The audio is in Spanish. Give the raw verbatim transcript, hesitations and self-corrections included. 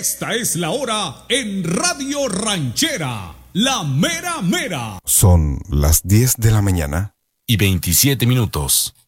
Esta es la hora en Radio Ranchera, la mera mera. Son las diez de la mañana y veintisiete minutos.